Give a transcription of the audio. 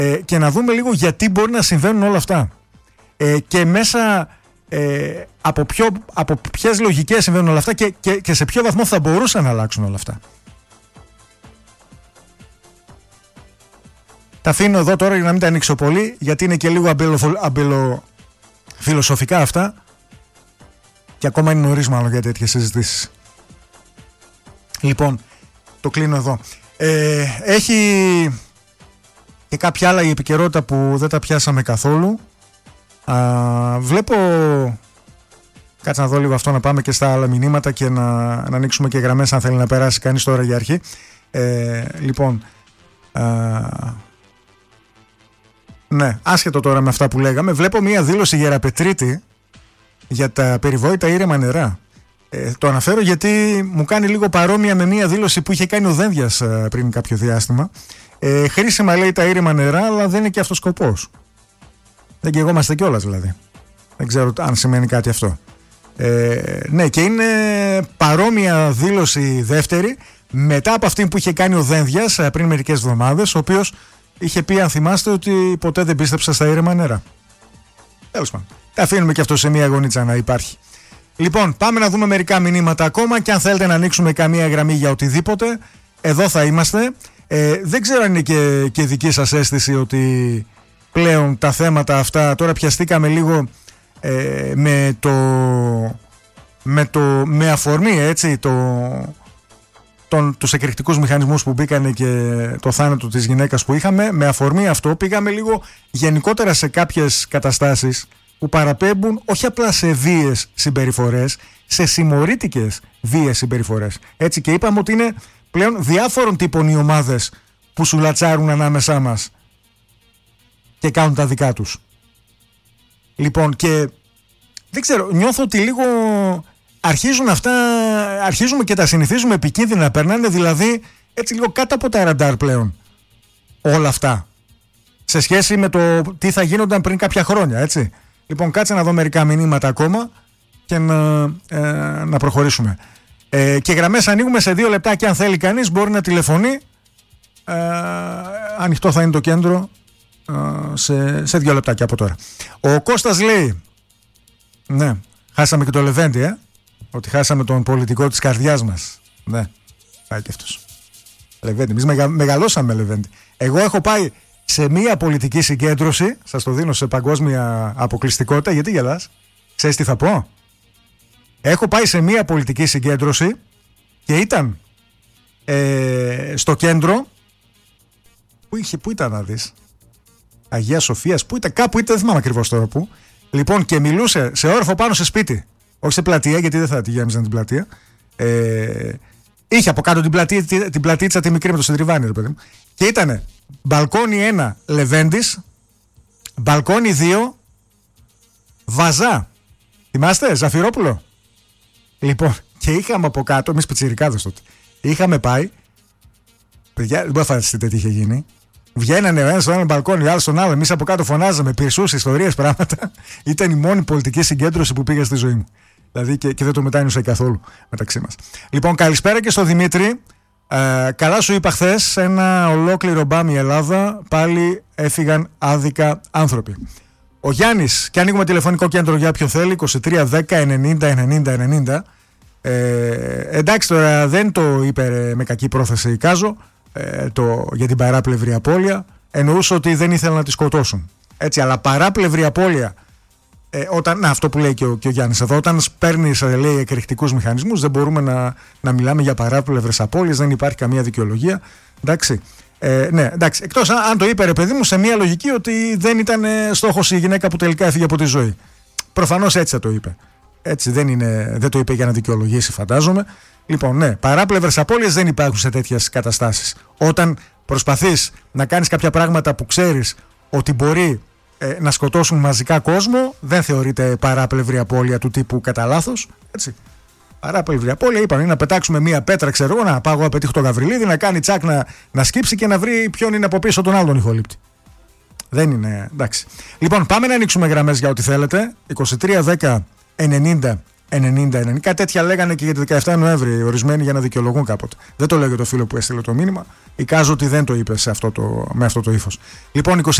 και να δούμε λίγο γιατί μπορεί να συμβαίνουν όλα αυτά. Και μέσα από ποιες λογικές συμβαίνουν όλα αυτά και σε ποιο βαθμό θα μπορούσαν να αλλάξουν όλα αυτά. Τα αφήνω εδώ τώρα για να μην τα ανοίξω πολύ, γιατί είναι και λίγο αμπελοφιλοσοφικά αυτά και ακόμα είναι νωρίς μάλλον για τέτοιες συζητήσεις. Λοιπόν, το κλείνω εδώ. Έχει και κάποια άλλα η επικαιρότητα που δεν τα πιάσαμε καθόλου. Βλέπω, κάτσε να δω λίγο αυτό, να πάμε και στα άλλα μηνύματα και να ανοίξουμε και γραμμές αν θέλει να περάσει κανείς τώρα για αρχή. Λοιπόν, ναι, άσχετο τώρα με αυτά που λέγαμε, βλέπω μία δήλωση Γεραπετρίτη για τα περιβόητα ήρεμα νερά. Το αναφέρω γιατί μου κάνει λίγο παρόμοια με μία δήλωση που είχε κάνει ο Δένδιας πριν κάποιο διάστημα. Χρήσιμα λέει τα ήρεμα νερά, αλλά δεν είναι και αυτός σκοπός. Δεν καιγόμαστε κιόλας δηλαδή. Δεν ξέρω αν σημαίνει κάτι αυτό. Ναι, και είναι παρόμοια δήλωση δεύτερη μετά από αυτή που είχε κάνει ο Δένδιας πριν μερικές εβδομάδες, ο οποίος είχε πει, αν θυμάστε, ότι ποτέ δεν πίστεψα στα ήρεμα νερά. Τέλος πάντων, τα αφήνουμε και αυτό σε μία γωνίτσα να υπάρχει. Λοιπόν, πάμε να δούμε μερικά μηνύματα ακόμα και αν θέλετε να ανοίξουμε καμία γραμμή για οτιδήποτε, εδώ θα είμαστε. Δεν ξέρω αν είναι και δική σας αίσθηση ότι πλέον τα θέματα αυτά, τώρα πιαστήκαμε λίγο με αφορμή, έτσι, τους εκρηκτικούς μηχανισμούς που μπήκανε και το θάνατο της γυναίκας που είχαμε. Με αφορμή αυτό πήγαμε λίγο γενικότερα σε κάποιες καταστάσεις που παραπέμπουν όχι απλά σε βίαιες συμπεριφορές, σε συμμορήτικες βίαιες συμπεριφορές. Έτσι, και είπαμε ότι είναι πλέον διάφορων τύπων οι ομάδες που σουλατσάρουν ανάμεσά μας και κάνουν τα δικά τους. Λοιπόν, και δεν ξέρω, νιώθω ότι λίγο αρχίζουμε και τα συνηθίζουμε επικίνδυνα, περνάνε δηλαδή έτσι λίγο κάτω από τα ραντάρ πλέον όλα αυτά σε σχέση με το τι θα γίνονταν πριν κάποια χρόνια, έτσι. Λοιπόν, κάτσε να δω μερικά μηνύματα ακόμα και να προχωρήσουμε. Και γραμμές ανοίγουμε σε 2 λεπτά και αν θέλει κανείς μπορεί να τηλεφωνεί. Ανοιχτό θα είναι το κέντρο σε 2 λεπτάκια από τώρα. Ο Κώστας λέει, ναι, χάσαμε και το Λεβέντη, ότι χάσαμε τον πολιτικό της καρδιάς μας. Ναι, πάει και αυτός Λεβέντη, εμείς μεγαλώσαμε Λεβέντη. Εγώ έχω πάει σε μία πολιτική συγκέντρωση, σας το δίνω σε παγκόσμια αποκλειστικότητα. Γιατί γελάς? Ξέρεις τι θα πω? Έχω πάει σε μία πολιτική συγκέντρωση και ήταν στο κέντρο. Πού ήταν να δεις? Αγία Σοφίας, πού ήταν? Κάπου ήταν, δεν θυμάμαι ακριβώς τώρα πού. Λοιπόν, και μιλούσε σε όροφο πάνω σε σπίτι. Όχι σε πλατεία, γιατί δεν θα τη γέμιζαν την πλατεία. Είχε από κάτω την πλατίτσα τη μικρή με το συντριβάνι, ρε παιδί μου. Και ήτανε μπαλκόνι 1 Λεβέντης, μπαλκόνι 2 Βαζά. Θυμάστε, Ζαφυρόπουλο? Λοιπόν, και είχαμε από κάτω, εμείς πιτσιρικάδες τότε, είχαμε πάει. Παιδιά, δεν μπορείτε να φανταστείτε τι είχε γίνει. Βγαίνανε ο ένας στον άλλο μπαλκόνι, ο άλλος στον άλλο. Εμείς από κάτω φωνάζαμε πυρσούς, ιστορίες, πράγματα. Ήταν η μόνη πολιτική συγκέντρωση που πήγα στη ζωή μου. Δηλαδή και δεν το μετάνιωσα καθόλου μεταξύ μας. Λοιπόν, καλησπέρα και στο Δημήτρη. Καλά σου είπα χθες, ένα ολόκληρο μπάμ η Ελλάδα, πάλι έφυγαν άδικα άνθρωποι. Ο Γιάννης, και ανοίγουμε τηλεφωνικό κέντρο για ποιον θέλει, 23 10 90 90 90. Εντάξει, τώρα δεν το είπε με κακή πρόθεση η Κάζο για την παράπλευρη απώλεια. Εννοούσε ότι δεν ήθελαν να τη σκοτώσουν. Έτσι, αλλά παράπλευρη απώλεια, αυτό που λέει και ο Γιάννης εδώ, όταν παίρνεις, λέει, εκρηκτικούς μηχανισμούς, δεν μπορούμε να μιλάμε για παράπλευρες απώλειες, δεν υπάρχει καμία δικαιολογία. Εντάξει. Ναι, εντάξει. Εκτός αν το είπε, ρε παιδί μου, σε μια λογική ότι δεν ήταν στόχος η γυναίκα που τελικά έφυγε από τη ζωή. Προφανώς έτσι θα το είπε. Έτσι δεν το είπε για να δικαιολογήσει, φαντάζομαι. Λοιπόν, ναι, παράπλευρες απώλειες δεν υπάρχουν σε τέτοιες καταστάσεις. Όταν προσπαθείς να κάνεις κάποια πράγματα που ξέρεις ότι μπορεί να σκοτώσουν μαζικά κόσμο, δεν θεωρείται παράπλευρη απώλεια του τύπου κατά λάθος. Έτσι. Παράπλευρη απώλεια, είπαμε, να πετάξουμε μία πέτρα, ξέρω εγώ, να πάω να πετύχω το Γαβριλίδη, να κάνει τσάκ να σκύψει και να βρει ποιον είναι από πίσω τον άλλον ηχολήπτη. Δεν είναι, εντάξει. Λοιπόν, πάμε να ανοίξουμε γραμμές για ό,τι θέλετε. 23 10 90 90-90. Κάτι τέτοια λέγανε και για τη 17 Νοέμβρη, ορισμένοι για να δικαιολογούν κάποτε. Δεν το λέω για το φίλο που έστειλε το μήνυμα. Εικάζω ότι δεν το είπε με αυτό το ύφος. Λοιπόν,